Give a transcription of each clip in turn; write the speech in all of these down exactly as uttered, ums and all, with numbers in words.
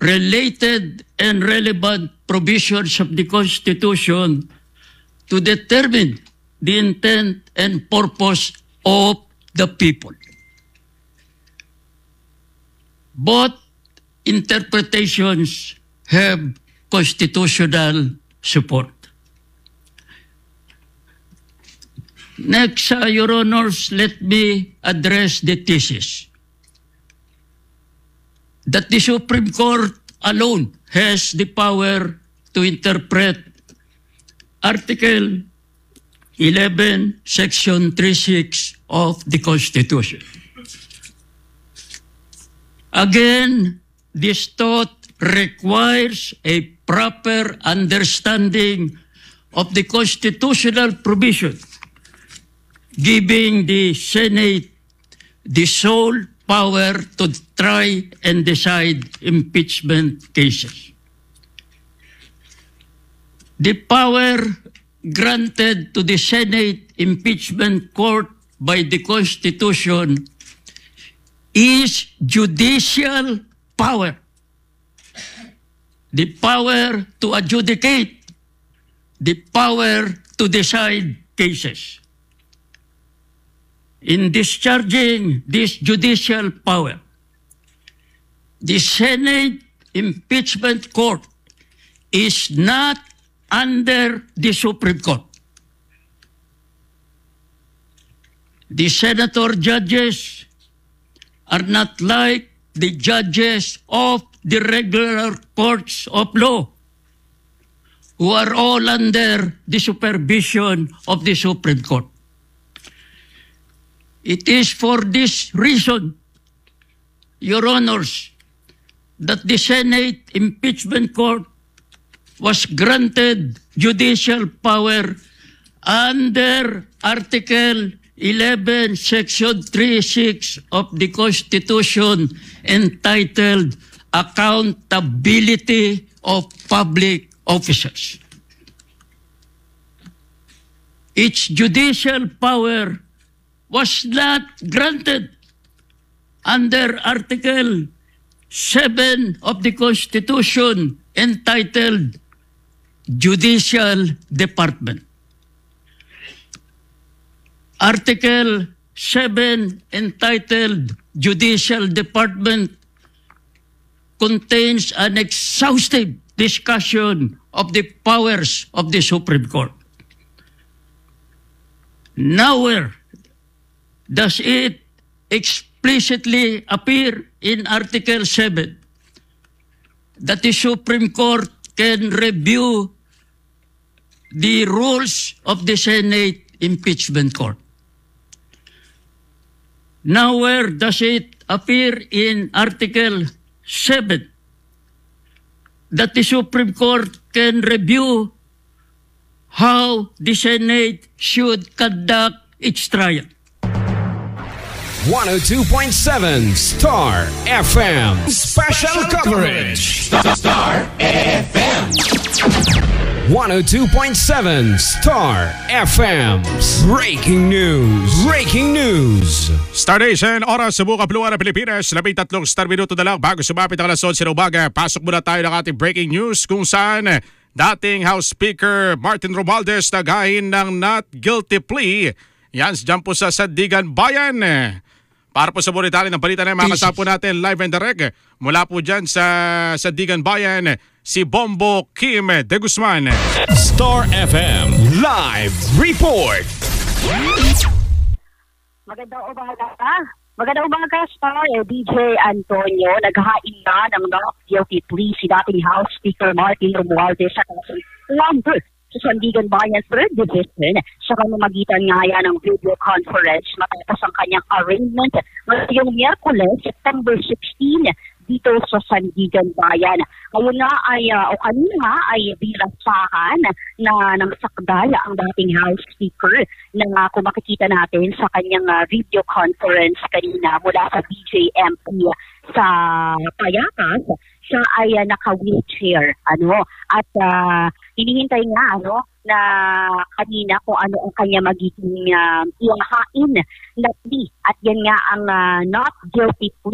related and relevant provisions of the Constitution to determine the intent and purpose of the people. Both interpretations have constitutional support. Next, uh, Your Honors, let me address the thesis that the Supreme Court alone has the power to interpret Article eleven, Section three six of the Constitution. Again, this thought requires a proper understanding of the constitutional provision giving the Senate the sole power to try and decide impeachment cases. The power granted to the Senate Impeachment Court by the Constitution is judicial power. The power to adjudicate, the power to decide cases. In discharging this judicial power, the Senate Impeachment Court is not under the Supreme Court. The senator judges are not like the judges of the regular courts of law, who are all under the supervision of the Supreme Court. It is for this reason, Your Honors, that the Senate Impeachment Court was granted judicial power under Article eleven, Section three six of the Constitution entitled Accountability of Public Officers. Its judicial power was not granted under Article seven of the Constitution entitled Judicial Department. Article seven entitled Judicial Department contains an exhaustive discussion of the powers of the Supreme Court. Nowhere does it explicitly appear in Article seven that the Supreme Court can review the rules of the Senate Impeachment Court. Nowhere does it appear in Article seven that the Supreme Court can review how the Senate should conduct its trial. one oh two point seven Star F M Special Coverage. Star F M. one oh two point seven Star F M's Breaking News. Breaking News. Star Nation, oras sa buong kapuluan ng Pilipinas. Labing tatlong star minuto na lang bago sumapit ang alas onse ng umaga. Pasok muna tayo ng ating breaking news kung saan dating House Speaker Martin Romualdez nagahin ng not guilty plea. Yan, dyan po sa Sandigan Bayan. Para po sa buritali ng balita na mga kasama po natin live and direct mula po dyan sa Sandigan Bayan, si Bombo Kim de Guzman. Star F M Live Report. Magandang umaga. Magandang umaga, Star. D J Antonio, naghain na ng not guilty plea si dating House Speaker Martin Romualdez sa kasong number sa Sandigan Bayan third Division sa pamamagitan nga yan ng video conference matapos ang kanyang arraignment ngayong Miyerkules, September sixteenth, dito sa Sandigan Bayan. Ngayon nga ay, uh, o kanina nga ay binasahan na ng sakdal ang dating House Speaker na uh, kung makikita natin sa kanyang uh, video conference kanina mula sa B J M P sa Payatas, siya ay uh, naka-wheelchair. Ano, at uh, hinihintay nga ano, na kanina kung ano ang kanya magiging uh, ihahain na plea. At yan nga ang uh, not guilty plea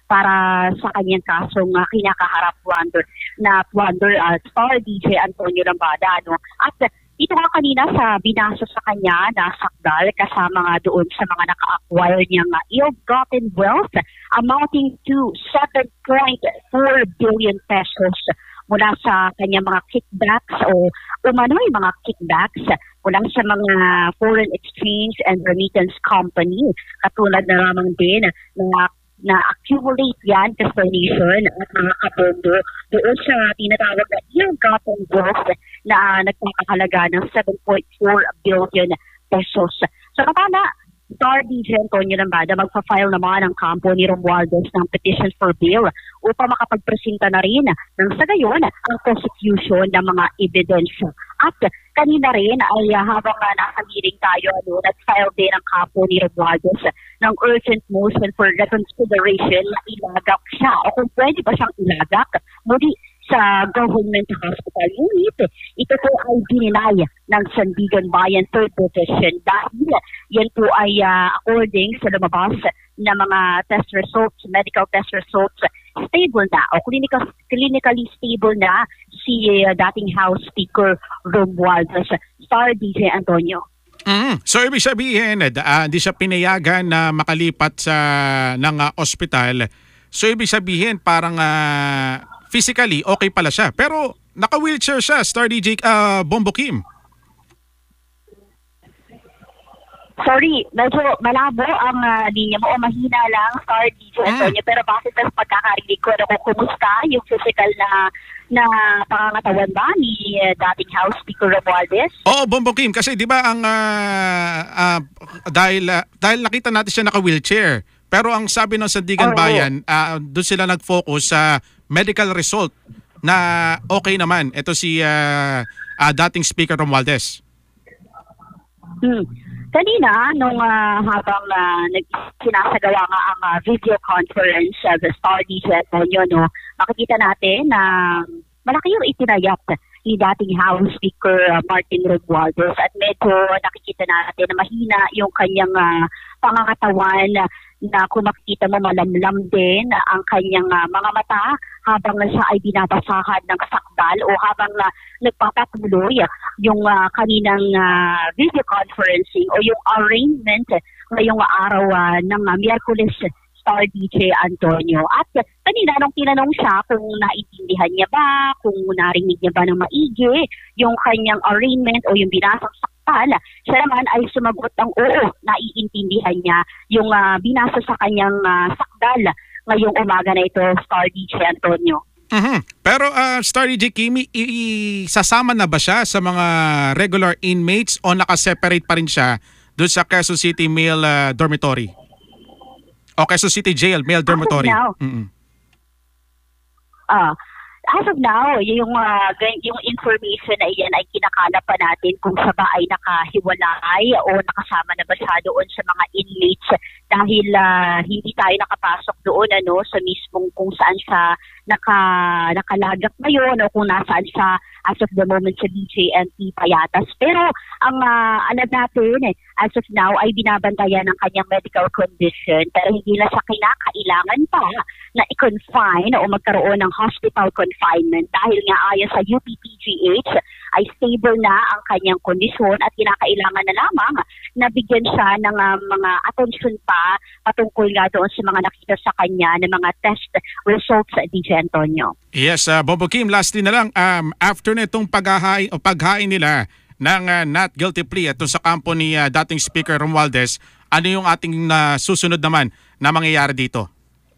para sa kanyang kasong uh, kinakaharap Wonder na Wonder uh, Star D J Antonio Lambada. No? At uh, ito nga kanina sa binasa sa kanya na sakdal kasama nga doon sa mga naka-acquire niyang uh, ill-gotten wealth amounting to seven point four billion pesos mula sa kanyang mga kickbacks o umano'y mga kickbacks mula sa mga foreign exchange and remittance company. Katulad na lamang din na na-accumulate yan destination at mga kabondo doon sa tinatawag na ill-gotten wealth na nagpapahalaga ng seven point four billion pesos. So katana, Star D J Antonio Lambada magpa-file naman ang kampo ni Romualdez ng petition for bail upang makapagpresenta na rin ng sa gayon ang prosecution ng mga ebidensya. At kanina rin ay uh, habang uh, nasa meeting tayo, ano, nag-file din ang kampo ni Romualdez ng urgent motion for reconsideration na ilagak siya o kung pwede ba siyang ilagak muli sa government hospital unit. Ito po ay dininay ng Sandigan Bayan third Division dahil yan po ay uh, according sa lumabas na mga test results, medical test results, stable na o clinical, clinically stable na si uh, dating House Speaker Romualdez. Star D J Antonio. Mm. So ibig sabihin, uh, hindi siya pinayagan na makalipat sa ng uh, ospital. So ibig sabihin parang uh, physically okay pala siya. Pero naka-wheelchair siya, Star D J uh, Bombo Kim. Sorry, medyo malabo ang uh, linya mo o mahina lang, Star D J Antonio. Mm. Pero bakit sa pagkakarinig ko, ano, kung kumusta yung physical na na pangangatawan ba ni uh, dating House Speaker Romualdez? Oo, Bombo Kim, kasi di ba ang uh, uh, dahil uh, dahil nakita natin siya naka-wheelchair. Pero ang sabi ng Sandigan oh, Bayan, uh, doon sila nag-focus sa medical result na okay naman. Ito si uh, uh, dating Speaker Romualdez. Hmm. Kanina, nung uh, habang uh, sinasagawa nga ang uh, video conference sa uh, Star D J Antonio, no, makikita natin na uh, malaki yung itinayap ni dating House Speaker uh, Martin Romualdez at medyo nakikita natin na mahina yung kanyang uh, pangangatawan na, na kung makikita mo malamlam din ang kanyang uh, mga mata habang siya ay binabasahan ng sakdal o habang uh, nagpapatuloy yung uh, kaninang uh, video conferencing o yung arraignment ngayong araw uh, ng uh, Miyerkules, Star D J Antonio. At kanina nung tinanong siya kung naintindihan niya ba, kung narinig niya ba ng maigi yung kanyang arraignment o yung binasang sakdal, siya naman ay sumagot ng oo, naiintindihan niya yung uh, binasa sa kanyang uh, sakdal ngayong umaga na ito, Star D J Antonio. Uh-huh. Pero uh, Star D J Kimi, isasama na ba siya sa mga regular inmates o nakaseparate pa rin siya doon sa Quezon City Male uh, Dormitory? O Quezon City Jail Male Dormitory? As of now, mm-hmm. uh, as of now yung, uh, yung information na iyan ay kinakalap pa natin kung siya ba ay nakahiwalay o nakasama na ba siya doon sa mga inmates dahil uh, hindi tayo nakapasok doon ano sa mismong kung saan siya naka, nakalagak ngayon o kung nasaan siya as of the moment sa D J N T Payatas. Pero ang uh, alam natin eh, as of now ay binabantayan ng kanyang medical condition pero hindi na siya kinakailangan pa na i-confine o magkaroon ng hospital confinement dahil nga ayon sa U P P G H ay stable na ang kanyang kondisyon at kinakailangan na lamang na bigyan siya ng uh, mga atensyon pa patungkol nga doon sa mga nakita sa kanya ng mga test results sa D J Antonio. Yes, uh, Bobo Kim, lastly na lang, um, after na itong paghahain o paghain nila ng uh, not guilty plea at sa kampo ni uh, dating Speaker Romualdez, ano yung ating uh, susunod naman na mangyayari dito?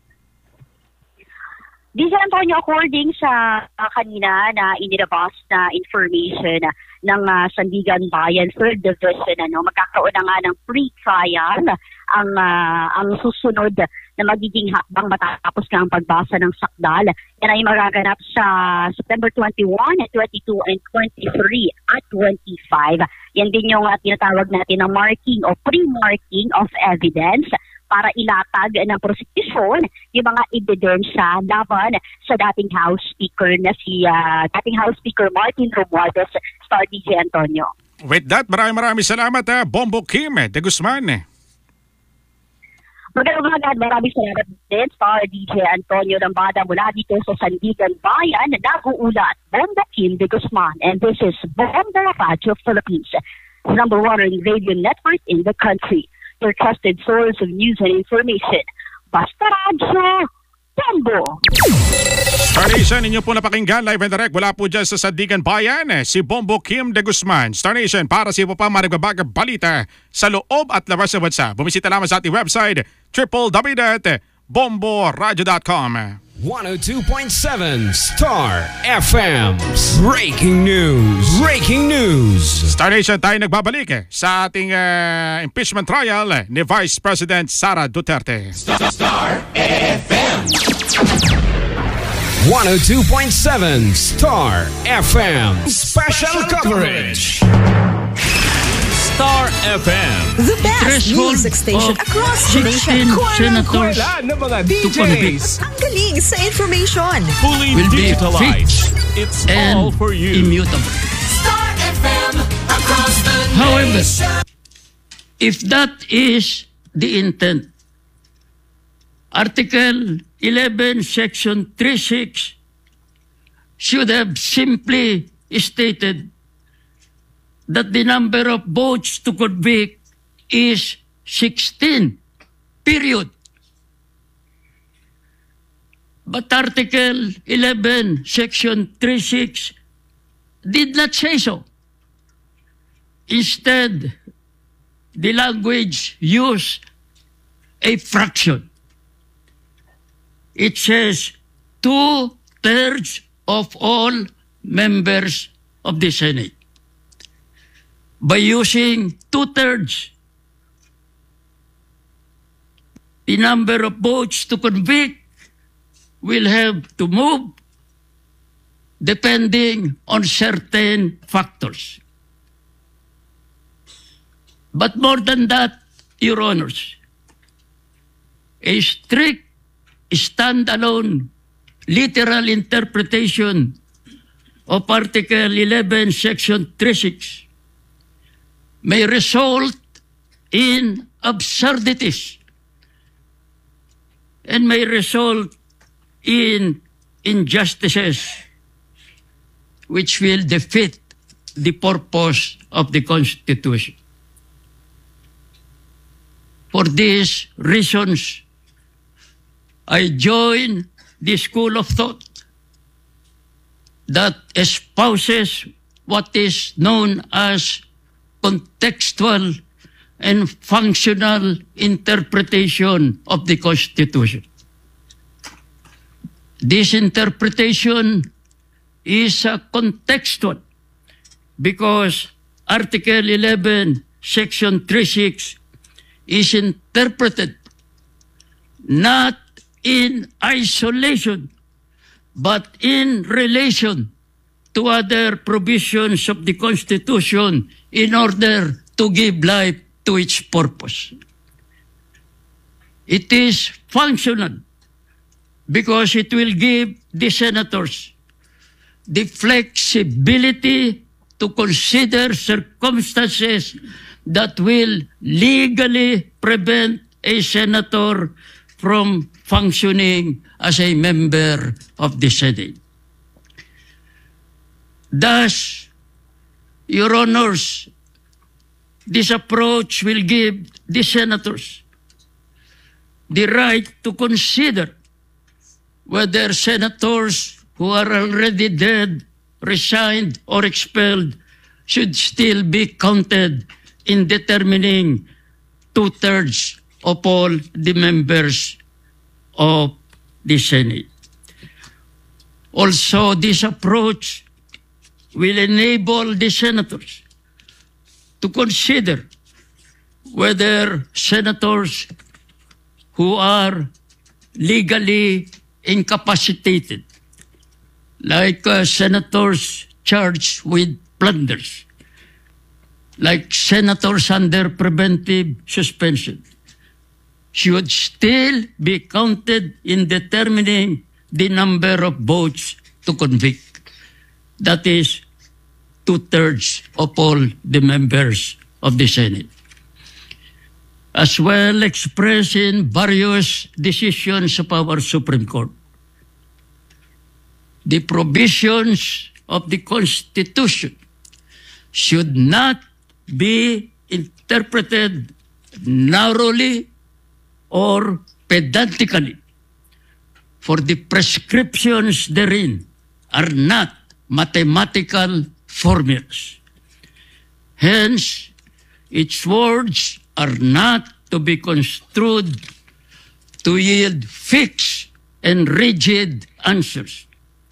D J Antonio, according sa uh, kanina na inilabas na information uh, ng uh, Sandigan Bayan third Division, ano, magkakaroon na nga ng pre-trial ang uh, ang susunod na magiging hakbang matapos nga ang pagbasa ng sakdal. Yan ay magaganap sa September twenty-one, twenty-two, and twenty-three at twenty-five. Yan din yung uh, tinatawag natin na marking o pre-marking of evidence para ilatag ng prosecution yung mga ebidensya laban sa dating House Speaker na si uh, dating House Speaker Martin Romualdez, Star D J Antonio. With that, maraming maraming salamat, uh, Bombo Kim de Guzman. Magandang umaga at maraming salamat din Star D J Antonio Dambada mula dito sa Sandigan Bayan, nag-uulat Bombo Kim de Guzman, and this is Bombo Radio Philippines, number one radio network in the country, your trusted source of news and information. Basta Radio Bombo! Star Nation, inyo po napakinggan live and direct mula po dyan sa Sandigan Bayan, si Bombo Kim de Guzman. Star Nation, para sa iba pa maragbabagang balita sa loob at labas ng bansa, bumisita lamang sa ating website w w w dot bombo radio dot com. one oh two point seven Star F M. Breaking news. Breaking news. Star Nation, tayo nagbabalik sa ating uh, impeachment trial ni Vice President Sara Duterte. Star F M. one oh two point seven Star F M. Special coverage. Star F M. The best Threshold music station of across the nation. sixteen senators ng mga D to convict Ang galing sa information. Fully will be fixed It's and immutable. Star F M across the However, nation. if that is the intent, Article eleven, Section thirty-six should have simply stated that the number of votes to convict is sixteen, period. But Article eleven, Section thirty-six did not say so. Instead, the language used a fraction. It says two-thirds of all members of the Senate. By using two-thirds, the number of votes to convict will have to move depending on certain factors. But more than that, Your Honors, a strict, standalone, literal interpretation of Article eleven, Section thirty-six may result in absurdities and may result in injustices which will defeat the purpose of the Constitution. For these reasons, I join the school of thought that espouses what is known as contextual and functional interpretation of the Constitution. This interpretation is uh, contextual because Article eleven, Section thirty-six is interpreted not in isolation but in relation to other provisions of the Constitution in order to give life to its purpose. It is functional because it will give the senators the flexibility to consider circumstances that will legally prevent a senator from functioning as a member of the Senate. Thus, Your Honors, this approach will give the senators the right to consider whether senators who are already dead, resigned, or expelled should still be counted in determining two-thirds of all the members of the Senate. Also, this approach will enable the senators to consider whether senators who are legally incapacitated, like uh, senators charged with blunders, like senators under preventive suspension, should still be counted in determining the number of votes to convict. That is two-thirds of all the members of the Senate. as well expressed in various decisions of our Supreme Court. The provisions of the Constitution should not be interpreted narrowly or pedantically, for the prescriptions therein are not mathematical formulas. Hence, its words are not to be construed to yield fixed and rigid answers,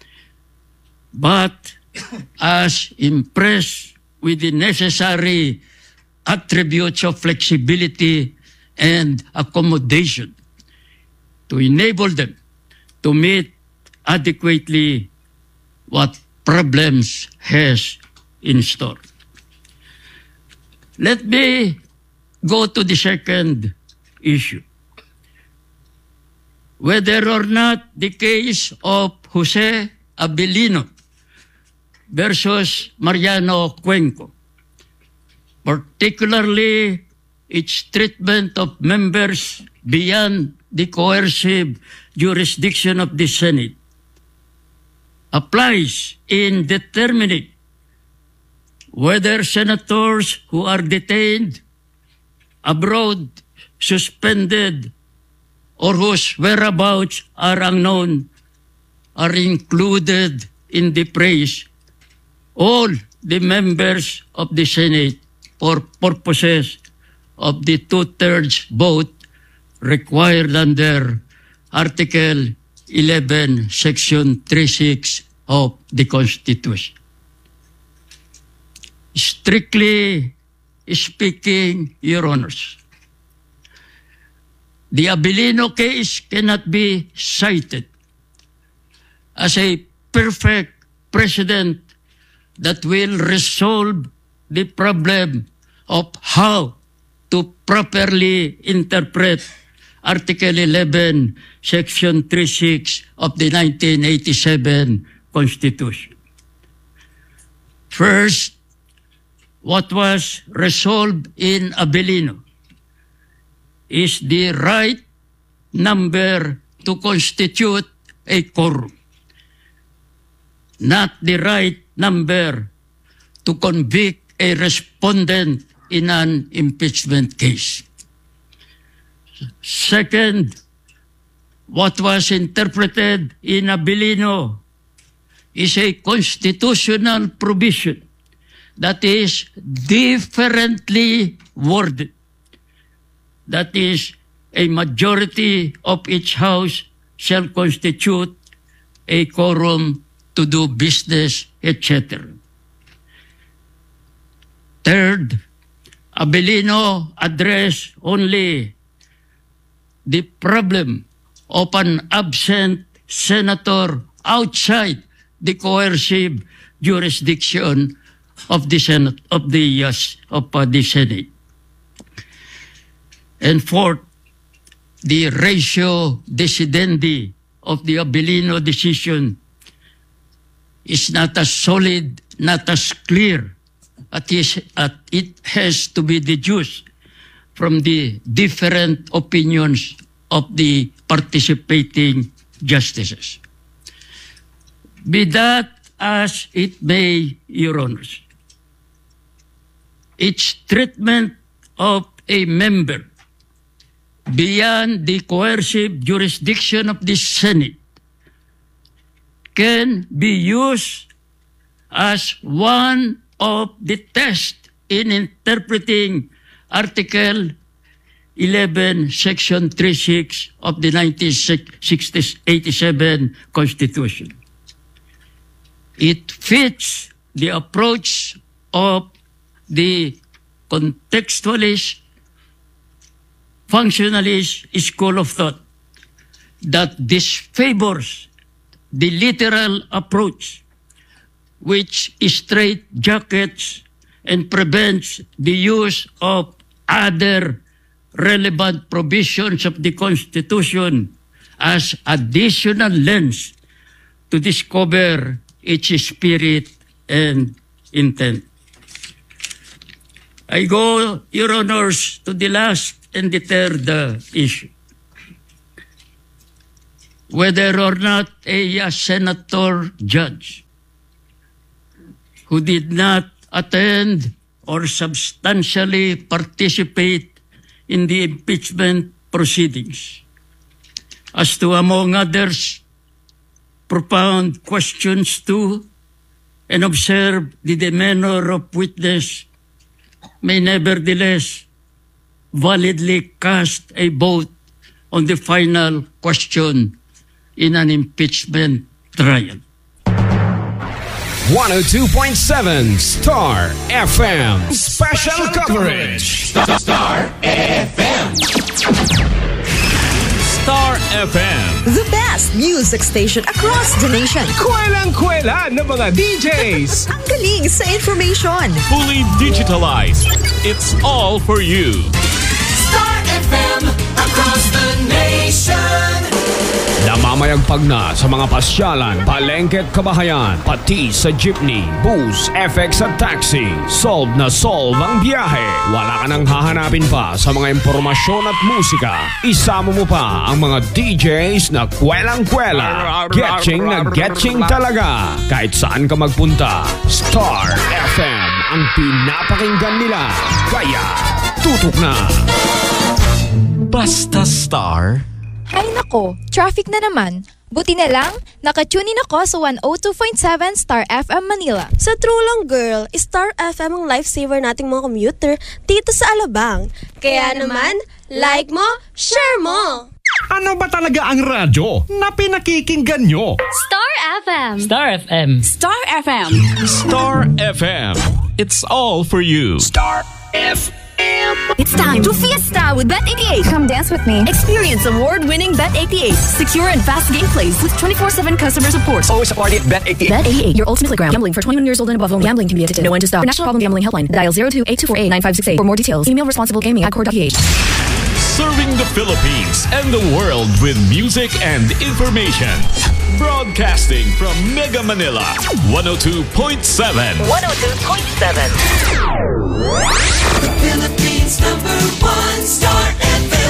but as impressed with the necessary attributes of flexibility and accommodation to enable them to meet adequately what problems has in store. Let me go to the second issue. Whether or not the case of Jose Abilino versus Mariano Cuenco, particularly its treatment of members beyond the coercive jurisdiction of the Senate, applies in determining whether senators who are detained abroad, suspended, or whose whereabouts are unknown are included in the praise all the members of the Senate for purposes of the two-thirds vote required under Article eleven, Section thirty-six of the Constitution. Strictly speaking, Your Honors, the Abilino case cannot be cited as a perfect precedent that will resolve the problem of how to properly interpret Article eleven, Section thirty-six of the nineteen eighty-seven Constitution. First, what was resolved in Abilino is the right number to constitute a quorum, not the right number to convict a respondent in an impeachment case. Second, what was interpreted in Abilino is a constitutional provision that is differently worded. That is, a majority of each house shall constitute a quorum to do business, et cetera. Third, Abilino addressed only the problem of an absent senator outside the coercive jurisdiction of the Senate of the yes of uh, the Senate. And fourth, the ratio decidendi of the Abilino decision is not as solid, not as clear, at is, at it has to be deduced from the different opinions of the participating justices. Be that as it may, Your Honors, its treatment of a member beyond the coercive jurisdiction of the Senate can be used as one of the tests in interpreting Article eleven, Section thirty-six of the nineteen eighty-seven Constitution. It fits the approach of the contextualist, functionalist school of thought that disfavors the literal approach, which straitjackets and prevents the use of other relevant provisions of the Constitution as additional lens to discover its spirit and intent. I go, Your Honors, to the last and deter the issue. Whether or not a uh, senator judge who did not attend or substantially participate in the impeachment proceedings, as to, among others, propound questions to and observe the demeanor of witness, may nevertheless validly cast a vote on the final question in an impeachment trial. one oh two point seven Star F M. Special coverage. Star F M. Star F M. The best music station across the nation. Kwelang-kwela ng mga D Js. Ang galing sa information. Fully digitalized. It's all for you. Star F M across the nation. Namamayagpag na sa mga pasyalan, palengke at kabahayan, pati sa jeepney, bus, F X at taxi. Solve na solve ang biyahe. Wala ka nang hahanapin pa sa mga impormasyon at musika. Isama mo pa ang mga D Js na kwelang-kwela. Getching na getching talaga. Kahit saan ka magpunta, Star F M ang pinapakinggan nila. Kaya, tutok na! Basta Star. Ay nako, traffic na naman. Buti na lang, nakatunin ako sa one oh two point seven Star F M Manila. Sa true lang girl, Star F M ang lifesaver nating mga commuter dito sa Alabang. Kaya naman, like mo, share mo! Ano ba talaga ang radyo na pinakikinggan nyo? Star F M. Star F M. Star F M. Star F M. It's all for you. Star F M. It's time to fiesta with Bet eighty-eight. Come dance with me. Experience award-winning Bet eighty-eight. Secure and fast gameplays with twenty-four seven customer support. Always a party at Bet eighty-eight. Bet eighty-eight, your ultimate playground. Gambling for twenty-one years old and above only. Gambling can be addictive. Know when to stop. For National Problem Gambling Helpline, dial zero two eight two four eight nine five six eight. For more details, email responsiblegaming at core dot p h. Serving the Philippines and the world with music and information. Broadcasting from Mega Manila, one oh two point seven. one oh two point seven. The Philippines number one Star F M.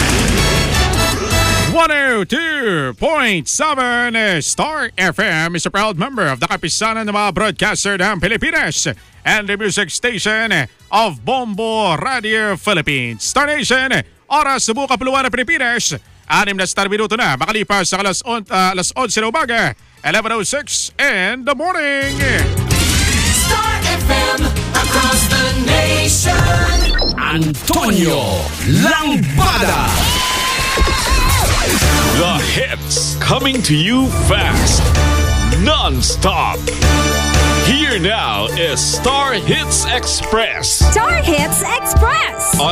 one oh two point seven Star F M is a proud member of the Kapisanan ng mga broadcaster ng Pilipinas and the music station of Bombo Radio Philippines. Star Nation, oras sa buong kapuluan ng Pilipinas. Anim na star minuto na makalipas sa alas, on, uh, alas eleven na umaga, eleven oh six in the morning. Star F M across the nation. Antonio Lambada. The hits coming to you fast, non-stop. Here now is Star Hits Express. Star Hits Express.